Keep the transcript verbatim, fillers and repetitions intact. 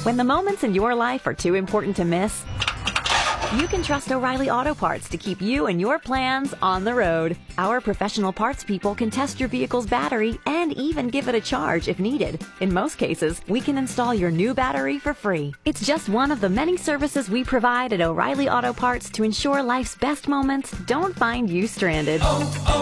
When the moments in your life are too important to miss, you can trust O'Reilly Auto Parts to keep you and your plans on the road. Our professional parts people can test your vehicle's battery and even give it a charge if needed. In most cases, we can install your new battery for free. It's just one of the many services we provide at O'Reilly Auto Parts to ensure life's best moments don't find you stranded. Oh,